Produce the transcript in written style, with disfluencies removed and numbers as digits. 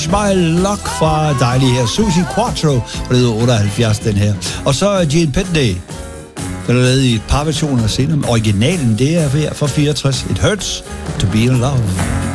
My Luck fra dejlige her Susie Quattro, og det hedder 78 den her. Og så Gene Pitney, den er lavet i et par versioner senere. Originalen, det er fra 64. It Hurts to Be in Love.